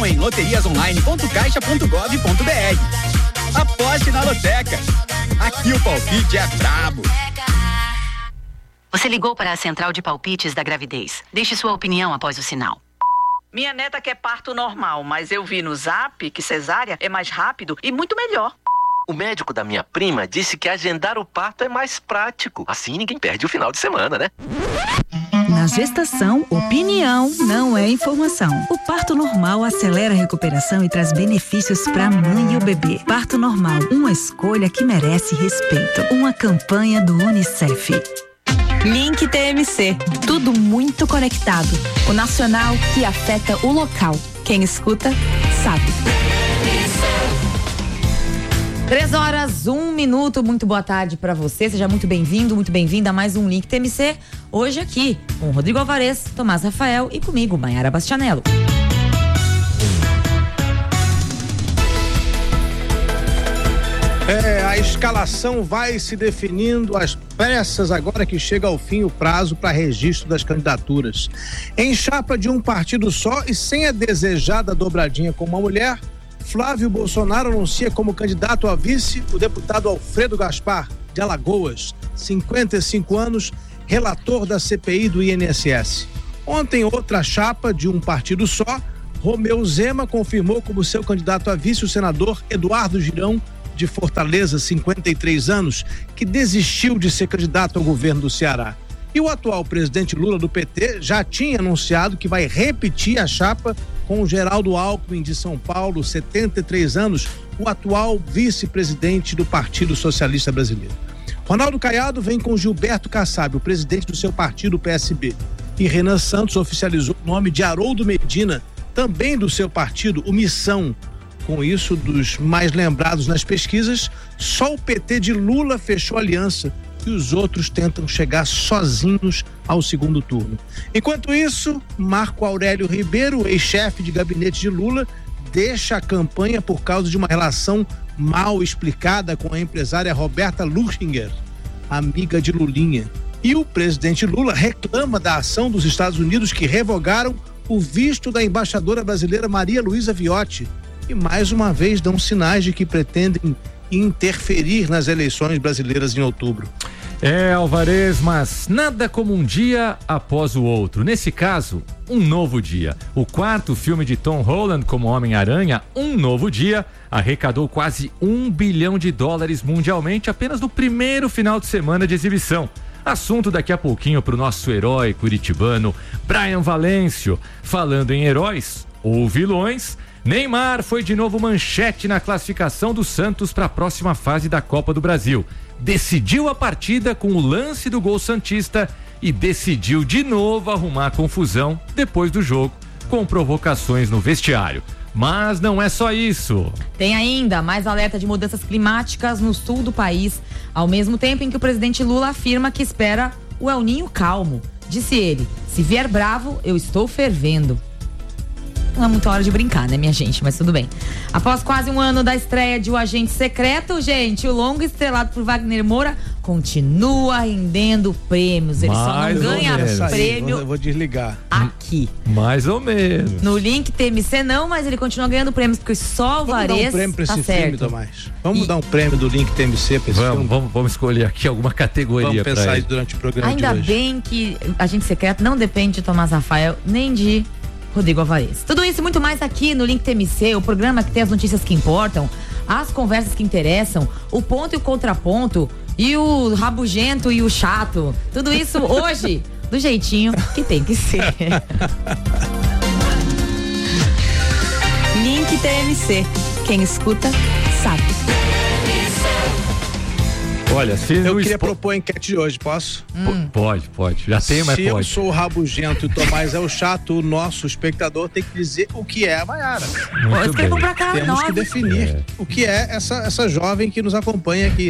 inscrição em loteriasonline.caixa.gov.br. Aposte na Loteca. Aqui o palpite é brabo. Você ligou para a central de palpites da gravidez. Deixe sua opinião após o sinal. Minha neta quer parto normal, mas eu vi no Zap que cesárea é mais rápido e muito melhor. O médico da minha prima disse que agendar o parto é mais prático. Assim ninguém perde o final de semana, né? Na gestação, opinião não é informação. O parto normal acelera a recuperação e traz benefícios para a mãe e o bebê. Parto normal, uma escolha que merece respeito. Uma campanha do UNICEF. Link TMC, tudo muito conectado. O nacional que afeta o local. Quem escuta, sabe. 3h01. Muito boa tarde para você. Seja muito bem-vindo, muito bem-vinda a mais um Link TMC. Hoje aqui com Rodrigo Alvarez, Tomás Rafael e comigo, Maiara Bastianello. A escalação vai se definindo às pressas agora que chega ao fim o prazo para registro das candidaturas. Em chapa de um partido só e sem a desejada dobradinha com uma mulher, Flávio Bolsonaro anuncia como candidato a vice o deputado Alfredo Gaspar, de Alagoas, 55 anos, relator da CPI do INSS. Ontem, outra chapa de um partido só, Romeu Zema confirmou como seu candidato a vice o senador Eduardo Girão, de Fortaleza, 53 anos, que desistiu de ser candidato ao governo do Ceará. E o atual presidente Lula do PT já tinha anunciado que vai repetir a chapa com o Geraldo Alckmin de São Paulo, 73 anos, o atual vice-presidente do Partido Socialista Brasileiro. Ronaldo Caiado vem com Gilberto Kassab, o presidente do seu partido, o PSB. E Renan Santos oficializou o nome de Haroldo Medina, também do seu partido, o Missão. Com isso, dos mais lembrados nas pesquisas, só o PT de Lula fechou aliança e os outros tentam chegar sozinhos ao segundo turno. Enquanto isso, Marco Aurélio Ribeiro, ex-chefe de gabinete de Lula, deixa a campanha por causa de uma relação mal explicada com a empresária Roberta Luchinger, amiga de Lulinha. E o presidente Lula reclama da ação dos Estados Unidos que revogaram o visto da embaixadora brasileira Maria Luísa Viotti e mais uma vez dão sinais de que pretendem interferir nas eleições brasileiras em outubro. Alvarez, mas nada como um dia após o outro. Nesse caso, um novo dia. O quarto filme de Tom Holland como Homem-Aranha, Um Novo Dia, arrecadou quase $1 bilhão mundialmente apenas no primeiro final de semana de exibição. Assunto daqui a pouquinho para o nosso herói curitibano, Brian Valêncio. Falando em heróis ou vilões, Neymar foi de novo manchete na classificação do Santos para a próxima fase da Copa do Brasil. Decidiu a partida com o lance do gol santista e decidiu de novo arrumar confusão depois do jogo, com provocações no vestiário. Mas não é só isso. Tem ainda mais alerta de mudanças climáticas no sul do país, ao mesmo tempo em que o presidente Lula afirma que espera o El Ninho calmo. Disse ele: se vier bravo, eu estou fervendo. Não é muita hora de brincar, né, minha gente? Mas tudo bem. Após quase um ano da estreia de O Agente Secreto, gente, o longo estrelado por Wagner Moura continua rendendo prêmios. Ele só não ganha prêmio. Eu vou desligar. Aqui. Mais ou menos. No Link TMC não, mas ele continua ganhando prêmios, porque só o Alvarez Vamos dar um prêmio pra tá esse certo. filme, Tomás. Vamos dar um prêmio do Link TMC pra esse filme. Vamos escolher aqui alguma categoria. Vamos pensar isso durante o programa de hoje. Ainda bem que Agente Secreto não depende de Tomás Rafael, nem de Rodrigo Alvarez. Tudo isso e muito mais aqui no Link TMC, o programa que tem as notícias que importam, as conversas que interessam, o ponto e o contraponto, e o rabugento e o chato. Tudo isso hoje, do jeitinho que tem que ser. Link TMC. Quem escuta, sabe. Olha, eu queria propor a enquete de hoje, posso? Pode. Já tem, mas pode. Se eu pode. sou o rabugento e o Tomás é o chato, o nosso espectador tem que dizer o que é a Maiara. Temos que definir o que é essa jovem que nos acompanha aqui.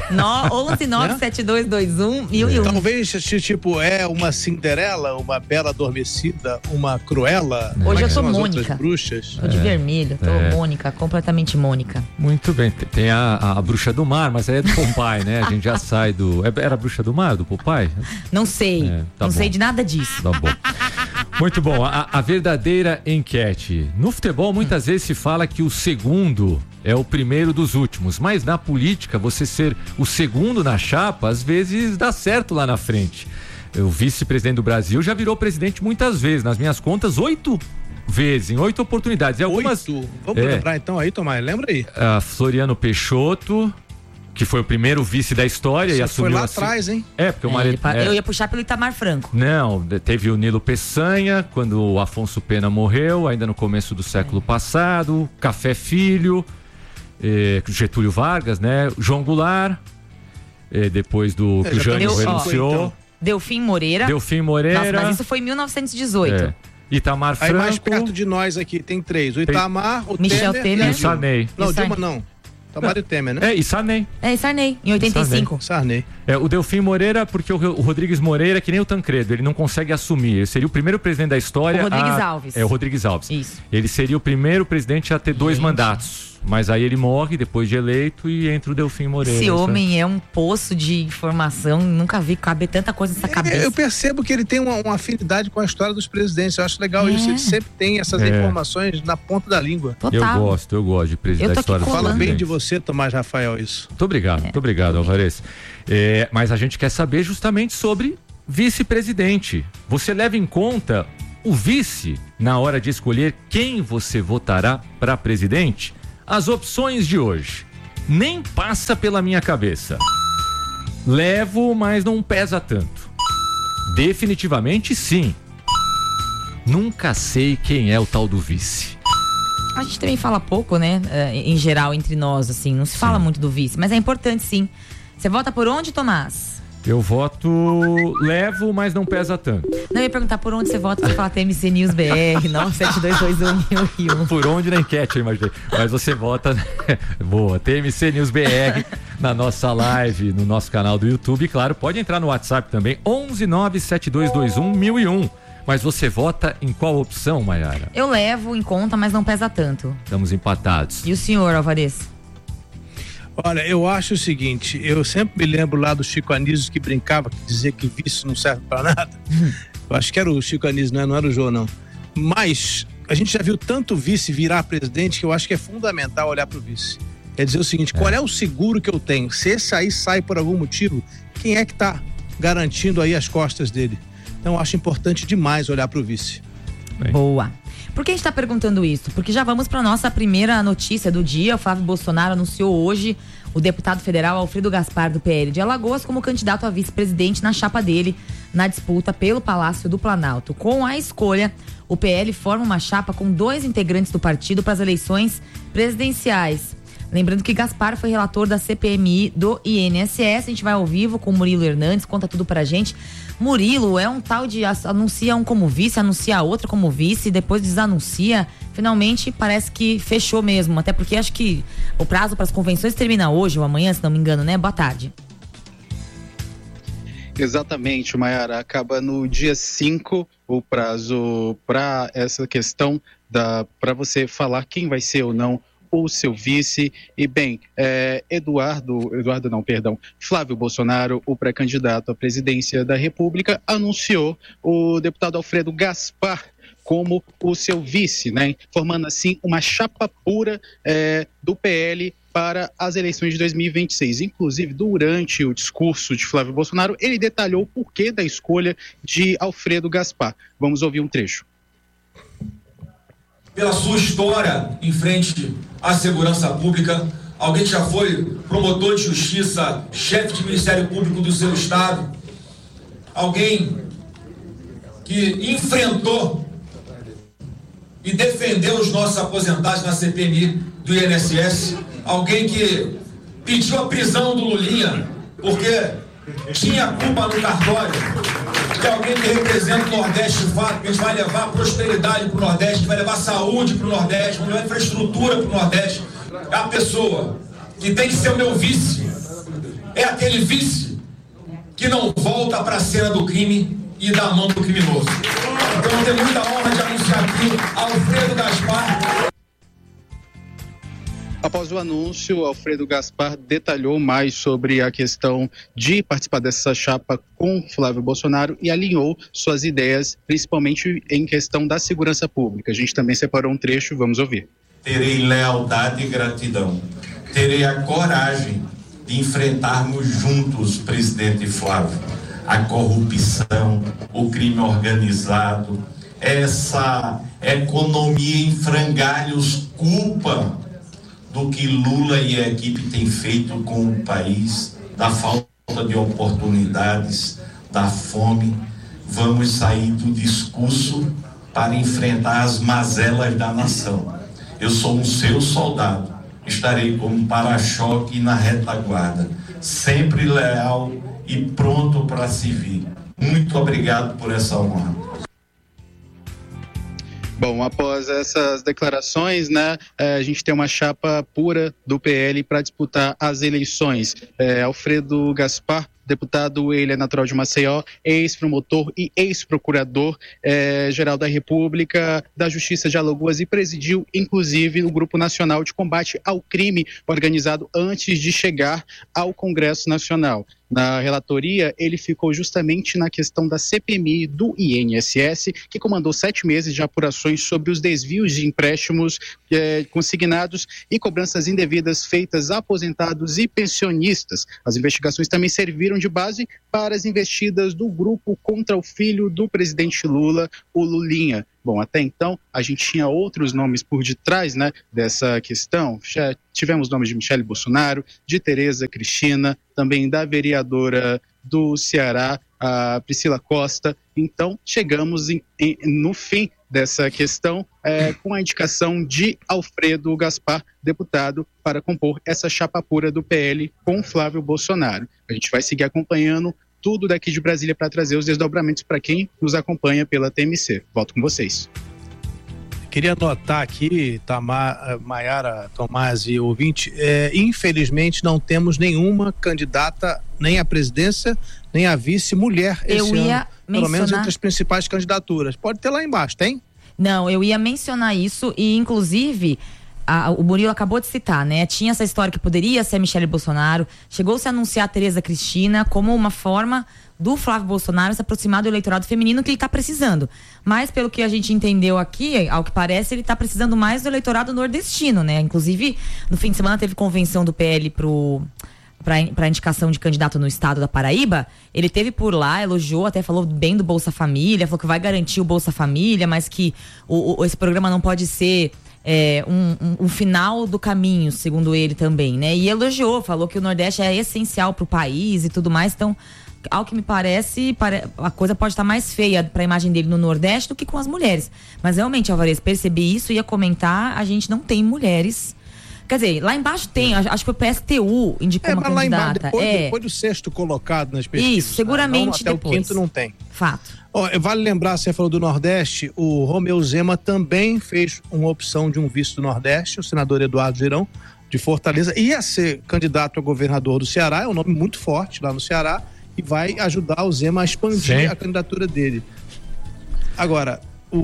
11-97221-1001. Talvez, tipo, é uma Cinderela, uma Bela Adormecida, uma Cruella. Hoje eu sou Mônica. Mônica. Bruxas. Tô de vermelho, tô Mônica, completamente Mônica. Muito bem, tem a Bruxa do Mar, mas aí é do Popeye, né? A gente já sai do... Era a Bruxa do Mar, do Popeye? Não sei, sei de nada disso. Tá bom. Muito bom, a verdadeira enquete. No futebol, muitas vezes se fala que o segundo é o primeiro dos últimos, mas na política, você ser o segundo na chapa, às vezes dá certo lá na frente. O vice-presidente do Brasil já virou presidente muitas vezes, nas minhas contas, 8 vezes, em 8 oportunidades. E algumas... 8? Vamos lembrar então aí, Tomás, lembra aí. Floriano Peixoto, que foi o primeiro vice da história. Você e assumiu foi lá atrás, hein? Porque eu ia puxar pelo Itamar Franco. Não, teve o Nilo Peçanha, quando o Afonso Pena morreu, ainda no começo do século passado, Café Filho, Getúlio Vargas, né? João Goulart, depois do que o Jânio renunciou. Então. Delfim Moreira. Nossa, mas isso foi em 1918. Itamar Franco. Aí mais perto de nós aqui tem 3. O Itamar, o Michel Temer e o Sarney. Não, Dilma não. Itamar e Temer, né? E Sarney. E Sarney, em 85. Sarney. O Delfim Moreira, porque o Rodrigues Moreira, que nem o Tancredo, ele não consegue assumir. Ele seria o primeiro presidente da história. O Rodrigues Alves. O Rodrigues Alves. Isso. Ele seria o primeiro presidente a ter 2 mandatos. Mas aí ele morre depois de eleito e entra o Delfim Moreira. Esse homem é um poço de informação, nunca vi caber tanta coisa nessa cabeça. Eu percebo que ele tem uma afinidade com a história dos presidentes. Eu acho legal isso. Ele sempre tem essas informações na ponta da língua. Total. Eu gosto de presidente da história dos Fala presidentes. bem de você, Tomás Rafael, isso. Muito obrigado, Alvarez. Mas a gente quer saber justamente sobre vice-presidente. Você leva em conta o vice na hora de escolher quem você votará para presidente? As opções de hoje. Nem passa pela minha cabeça. Levo, mas não pesa tanto. Definitivamente sim. Nunca sei quem é o tal do vice. A gente também fala pouco, né? Em geral, entre nós, assim. Não se fala muito do vice, mas é importante sim. Você vota por onde, Tomás? Eu voto, levo, mas não pesa tanto. Não, eu ia perguntar por onde você vota, você fala TMC News BR, 972211001. Por onde na enquete, eu imaginei. Mas você vota, né? Boa, TMC News BR, na nossa live, no nosso canal do YouTube. E claro, pode entrar no WhatsApp também, 11972211001. Mas você vota em qual opção, Maiara? Eu levo em conta, mas não pesa tanto. Estamos empatados. E o senhor, Alvarez? Olha, eu acho o seguinte, eu sempre me lembro lá do Chico Anísio que brincava, que dizia que vice não serve pra nada. Eu acho que era o Chico Anísio, não era o João, não. Mas a gente já viu tanto vice virar presidente que eu acho que é fundamental olhar pro vice. Quer dizer o seguinte, qual é o seguro que eu tenho? Se esse aí sai por algum motivo, quem é que tá garantindo aí as costas dele? Então eu acho importante demais olhar pro vice. Boa. Por que a gente está perguntando isso? Porque já vamos para nossa primeira notícia do dia. O Flávio Bolsonaro anunciou hoje o deputado federal Alfredo Gaspar, do PL de Alagoas, como candidato a vice-presidente na chapa dele na disputa pelo Palácio do Planalto. Com a escolha, o PL forma uma chapa com 2 integrantes do partido para as eleições presidenciais. Lembrando que Gaspar foi relator da CPMI do INSS. A gente vai ao vivo com o Murilo Hernandes, conta tudo pra gente. Murilo é um tal de anuncia um como vice, anuncia a outra como vice, depois desanuncia. Finalmente parece que fechou mesmo, até porque acho que o prazo para as convenções termina hoje ou amanhã, se não me engano, né? Boa tarde. Exatamente, Maiara, acaba no dia 5 o prazo para essa questão para você falar quem vai ser ou não o seu vice. E bem, Flávio Bolsonaro, o pré-candidato à presidência da República, anunciou o deputado Alfredo Gaspar como o seu vice, né? Formando assim uma chapa pura do PL para as eleições de 2026. Inclusive, durante o discurso de Flávio Bolsonaro, ele detalhou o porquê da escolha de Alfredo Gaspar. Vamos ouvir um trecho. Pela sua história em frente à segurança pública, alguém que já foi promotor de justiça, chefe de Ministério Público do seu estado, alguém que enfrentou e defendeu os nossos aposentados na CPMI do INSS, alguém que pediu a prisão do Lulinha porque tinha culpa no cartório, que é alguém que representa o Nordeste de fato, que a gente vai levar prosperidade para o Nordeste, vai levar saúde para o Nordeste, vai levar infraestrutura para o Nordeste. É a pessoa que tem que ser o meu vice, é aquele vice que não volta para a cena do crime e dá a mão pro criminoso. Então eu tenho muita honra de anunciar aqui Alfredo Gaspar. Após o anúncio, Alfredo Gaspar detalhou mais sobre a questão de participar dessa chapa com Flávio Bolsonaro e alinhou suas ideias, principalmente em questão da segurança pública. A gente também separou um trecho, vamos ouvir. Terei lealdade e gratidão. Terei a coragem de enfrentarmos juntos, presidente Flávio, a corrupção, o crime organizado, essa economia em frangalhos, culpa do que Lula e a equipe têm feito com o país, da falta de oportunidades, da fome. Vamos sair do discurso para enfrentar as mazelas da nação. Eu sou um seu soldado, estarei como para-choque na retaguarda, sempre leal e pronto para servir. Muito obrigado por essa honra. Bom, após essas declarações, né, a gente tem uma chapa pura do PL para disputar as eleições. Alfredo Gaspar, deputado, ele é natural de Maceió, ex-promotor e ex-procurador geral da República, da Justiça de Alagoas e presidiu, inclusive, o Grupo Nacional de Combate ao Crime organizado antes de chegar ao Congresso Nacional. Na relatoria, ele ficou justamente na questão da CPMI do INSS, que comandou 7 meses de apurações sobre os desvios de empréstimos consignados e cobranças indevidas feitas a aposentados e pensionistas. As investigações também serviram de base para as investidas do grupo contra o filho do presidente Lula, o Lulinha. Bom, até então, a gente tinha outros nomes por detrás, né, dessa questão. Já tivemos nomes de Michele Bolsonaro, de Tereza Cristina, também da vereadora do Ceará, a Priscila Costa. Então, chegamos no fim dessa questão com a indicação de Alfredo Gaspar, deputado, para compor essa chapa pura do PL com Flávio Bolsonaro. A gente vai seguir acompanhando tudo daqui de Brasília para trazer os desdobramentos para quem nos acompanha pela TMC. Volto com vocês. Queria anotar aqui, Maiara, Tomás e ouvinte, infelizmente não temos nenhuma candidata, nem à presidência, nem à vice mulher esse ano. Pelo menos entre as principais candidaturas. Pode ter lá embaixo, tem? Não, eu ia mencionar isso e, inclusive, o Murilo acabou de citar, né? Tinha essa história que poderia ser a Michele Bolsonaro, chegou-se a anunciar a Tereza Cristina como uma forma do Flávio Bolsonaro se aproximar do eleitorado feminino que ele está precisando. Mas, pelo que a gente entendeu aqui, ao que parece, ele está precisando mais do eleitorado nordestino, né? Inclusive, no fim de semana teve convenção do PL para indicação de candidato no estado da Paraíba. Ele teve por lá, elogiou, até falou bem do Bolsa Família, falou que vai garantir o Bolsa Família, mas que esse programa não pode ser um final do caminho, segundo ele também, né? E elogiou, falou que o Nordeste é essencial para o país e tudo mais. Então, ao que me parece, a coisa pode estar mais feia para a imagem dele no Nordeste do que com as mulheres. Mas realmente, Alvarez, percebi isso, ia comentar, a gente não tem mulheres. Quer dizer, lá embaixo tem, acho que o PSTU indicou uma candidata. Depois do sexto colocado nas pesquisas. Isso, seguramente até depois. O quinto não tem. Fato. Vale lembrar, você falou do Nordeste, o Romeu Zema também fez uma opção de um vice do Nordeste, o senador Eduardo Girão, de Fortaleza, ia ser candidato a governador do Ceará, é um nome muito forte lá no Ceará, e vai ajudar o Zema a expandir a candidatura dele. Agora,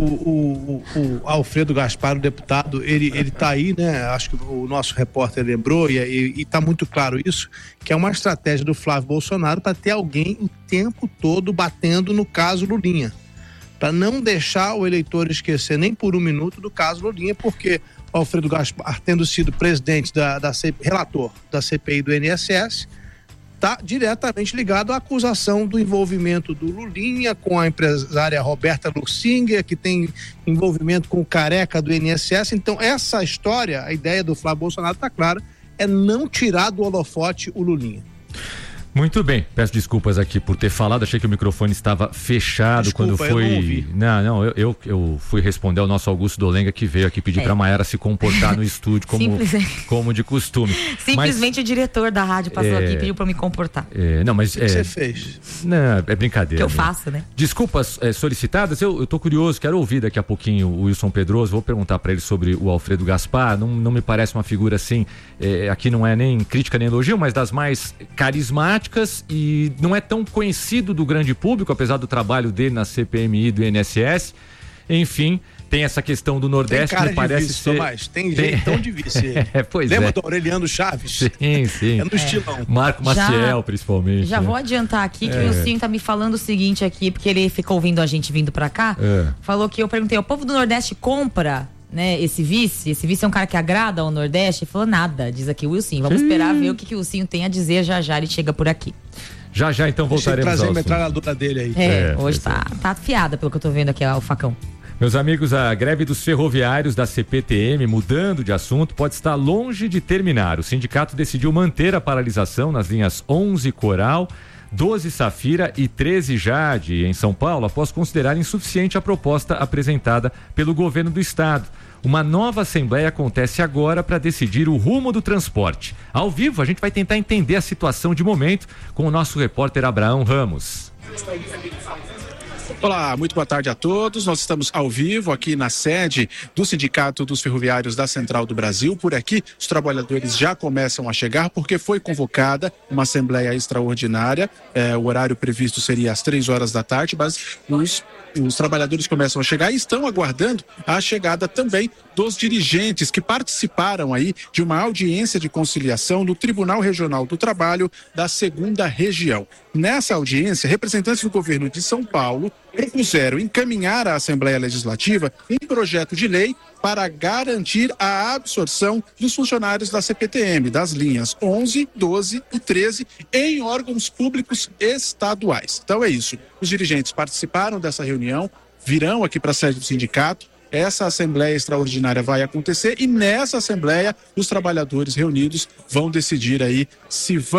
o Alfredo Gaspar, o deputado, ele tá aí, né? Acho que o nosso repórter lembrou, e tá muito claro isso, que é uma estratégia do Flávio Bolsonaro para ter alguém o tempo todo batendo no caso Lulinha. Para não deixar o eleitor esquecer nem por um minuto do caso Lulinha, porque o Alfredo Gaspar, tendo sido presidente relator da CPI do INSS, está diretamente ligado à acusação do envolvimento do Lulinha com a empresária Roberta Luxinger, que tem envolvimento com o careca do INSS. Então, essa história, a ideia do Flávio Bolsonaro está clara, é não tirar do holofote o Lulinha. Muito bem, peço desculpas aqui por ter falado, achei que o microfone estava fechado. Desculpa, quando foi. Eu não ouvi. Não, eu fui responder ao nosso Augusto Dolenga, que veio aqui pedir para a Maiara se comportar no estúdio como de costume. Simplesmente o diretor da rádio passou aqui e pediu para me comportar. O que você fez? Não, é brincadeira. Que eu faço, né? Desculpas solicitadas, eu tô curioso, quero ouvir daqui a pouquinho o Wilson Pedroso, vou perguntar para ele sobre o Alfredo Gaspar, não me parece uma figura assim, aqui não é nem crítica nem elogio, mas das mais carismáticas, e não é tão conhecido do grande público, apesar do trabalho dele na CPMI do INSS. Enfim, Tem essa questão do Nordeste, tem cara me parece de vice, ser... Tomás. Tem jeitão de vice. Pois Lembra é. do Aureliano Chaves? Sim. É no estilão. Marco Maciel, principalmente. Já né? vou adiantar aqui que o Wilson tá me falando o seguinte aqui, porque ele ficou ouvindo a gente vindo pra cá. Falou que eu perguntei, o povo do Nordeste compra, né, esse vice? Esse vice é um cara que agrada ao Nordeste? Ele falou nada, diz aqui o Wilson. Vamos esperar ver o que o Wilson tem a dizer, já ele chega por aqui. Já então voltaremos ao trazer a assunto. metralhadora dele aí. Hoje tá afiada pelo que eu tô vendo aqui, o facão. Meus amigos, a greve dos ferroviários da CPTM, mudando de assunto, pode estar longe de terminar. O sindicato decidiu manter a paralisação nas linhas 11 Coral, 12 Safira e 13 Jade, em São Paulo, após considerar insuficiente a proposta apresentada pelo governo do estado. Uma nova assembleia acontece agora para decidir o rumo do transporte. Ao vivo, a gente vai tentar entender a situação de momento com o nosso repórter Abraão Ramos. Olá, muito boa tarde a todos. Nós estamos ao vivo aqui na sede do Sindicato dos Ferroviários da Central do Brasil. Por aqui, os trabalhadores já começam a chegar porque foi convocada uma assembleia extraordinária. O horário previsto seria às 3 horas da tarde, mas os trabalhadores começam a chegar e estão aguardando a chegada também dos dirigentes que participaram aí de uma audiência de conciliação no Tribunal Regional do Trabalho da 2ª Região. Nessa audiência, representantes do governo de São Paulo propuseram encaminhar à Assembleia Legislativa um projeto de lei para garantir a absorção dos funcionários da CPTM, das linhas 11, 12 e 13, em órgãos públicos estaduais. Então é isso. Os dirigentes participaram dessa reunião, virão aqui para a sede do sindicato. Essa assembleia extraordinária vai acontecer e nessa assembleia os trabalhadores reunidos vão decidir aí se vão